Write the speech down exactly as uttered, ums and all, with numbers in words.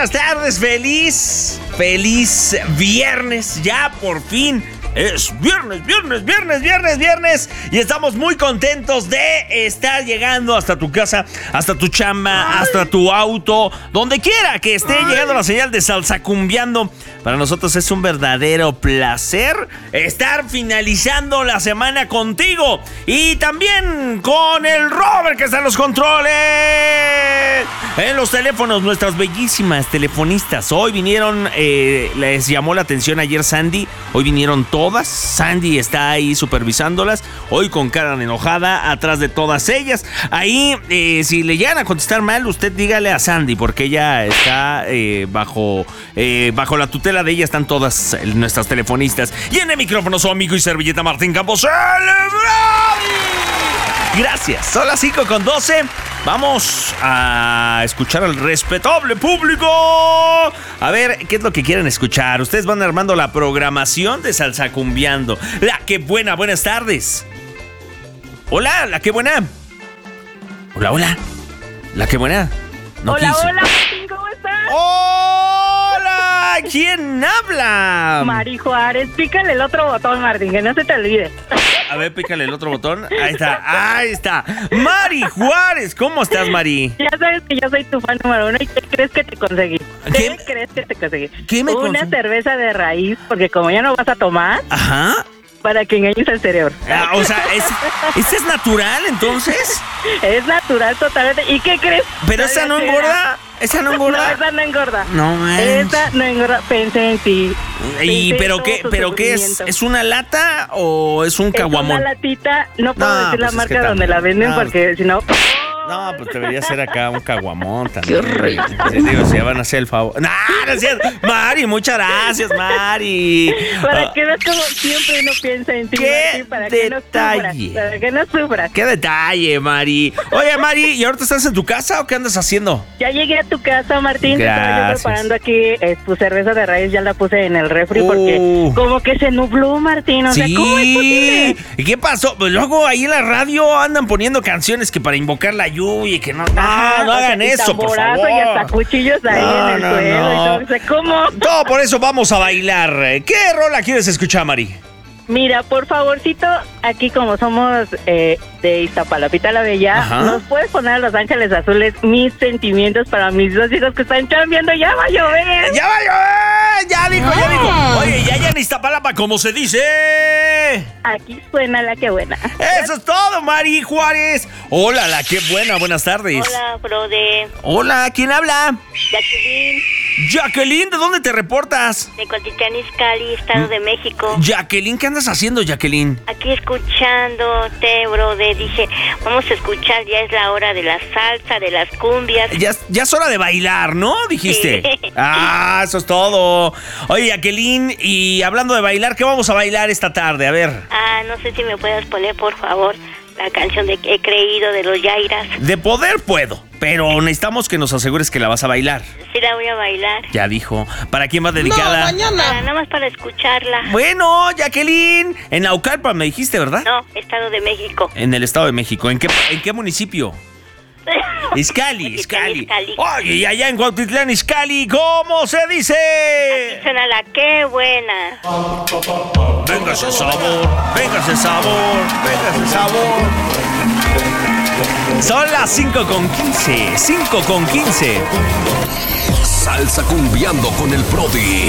buenas tardes, feliz, feliz viernes, ya por fin. Es viernes, viernes, viernes, viernes, viernes. Y estamos muy contentos de estar llegando hasta tu casa, hasta tu chamba, hasta tu auto, donde quiera que esté llegando la señal de Salsacumbiando. Para nosotros es un verdadero placer estar finalizando la semana contigo. Y también con el Robert que está en los controles. En los teléfonos, nuestras bellísimas telefonistas. Hoy vinieron, eh, les llamó la atención ayer Sandy. Hoy vinieron todos. Todas. Sandy está ahí supervisándolas. Hoy con cara enojada atrás de todas ellas. Ahí, eh, si le llegan a contestar mal, usted dígale a Sandy, porque ella está eh, bajo, eh, bajo la tutela de ella. Están todas nuestras telefonistas. Y en el micrófono su amigo y servilleta Martín Campos. Gracias. Son las cinco con doce. Vamos a escuchar al respetable público. A ver, ¿qué es lo que quieren escuchar? Ustedes van armando la programación de Salsacumbiando. La que buena, buenas tardes. Hola, la que buena. Hola, hola. La que buena. No hola, quiso. hola, Martín, ¿cómo estás? Hola, ¿quién habla? Mari Juárez, pícale el otro botón, Martín, que no se te olvide. A ver, pícale el otro botón. Ahí está, ahí está. Mari Juárez, ¿cómo estás, Mari? Ya sabes que yo soy tu fan número uno. ¿Y qué crees que te conseguí? ¿Qué, ¿Qué crees que te conseguí? ¿Qué me Una conseguí? cerveza de raíz, porque como ya no vas a tomar, Ajá. para que engañes al cerebro. Ah, o sea, ¿es, ¿ese es natural, entonces? Es natural totalmente. ¿Y qué crees? ¿Pero esa no engorda? ¿Esa no engorda? No, esa no engorda. No, man. Esa no engorda. Pensé en ti. ¿Y Pensé pero en qué, todo tu pero qué es? sufrimiento. ¿Es una lata o es un Es caguamón? una latita. No puedo No, decir pues la es que marca también- donde la venden no, porque si no... No, pues debería ser acá un caguamón también. Qué horrible. Digo, si ya van a hacer el favor. No, no es cierto. Mari, muchas gracias, Mari. Para Ah, que veas como siempre uno piensa en ti, ¡Qué Martín, para que no detalle! sufras, para que no sufras. Qué detalle, Mari. Oye, Mari, ¿y ahorita estás en tu casa o qué andas haciendo? Ya llegué a tu casa, Martín. Te estaba yo Gracias. preparando aquí eh, tu cerveza de raíz, ya la puse en el refri porque Uh. como que se nubló, Martín. O sea, ¿cómo es posible? ¿Y qué pasó? Pues luego ahí en la radio andan poniendo canciones que para invocar la lluvia y que no, no, Ajá, no o sea, hagan y eso, por tamborazo favor. Y hasta cuchillos ahí No, en el no, suelo. no. Y todo. O sea, ¿cómo? Todo por eso vamos a bailar. ¿Qué rola quieres escuchar, Mari? Mira, por favorcito, aquí como somos eh, de Iztapalapita la Bella, Ajá. ¿nos puedes poner a Los Ángeles Azules mis sentimientos para mis dos hijos que están chambeando? ¡Ya va a llover! ¡Ya va a llover! ¡Ya dijo, ya dijo! Oye, ya ya en Iztapalapa, ¿cómo se dice? Aquí suena la que buena. Eso es todo, Mari Juárez. Hola, la qué buena, buenas tardes. Hola, brother. Hola, ¿quién habla? Jacqueline, Jacqueline, ¿de dónde te reportas? de Cuautitlán Izcalli, Estado de México. Jacqueline, ¿qué andas haciendo, Jacqueline? Aquí escuchándote, brother. Dije, vamos a escuchar, ya es la hora de la salsa, de las cumbias. Ya, ya es hora de bailar, ¿no? Dijiste. Sí. Ah, eso es todo. Oye, Jacqueline, y hablando de bailar, ¿qué vamos a bailar esta tarde? A ver. Ah, no sé si me puedes poner, por favor, la canción de He Creído de los Yairas. De poder puedo, pero necesitamos que nos asegures que la vas a bailar. Sí la voy a bailar. Ya dijo. ¿Para quién va dedicada? Ah, nada más para escucharla. Bueno, Jacqueline, en Naucalpan me dijiste, ¿verdad? No, Estado de México. En el Estado de México. ¿En qué, en qué municipio? Izcalli, Izcalli. Izcalli. Oye, y allá en Cuautitlán, Izcalli, ¿cómo se dice? Suena la que buena. Véngase sabor, véngase sabor, véngase sabor. Son las cinco con quince, cinco con quince. Salsacumbiando con el Prodi.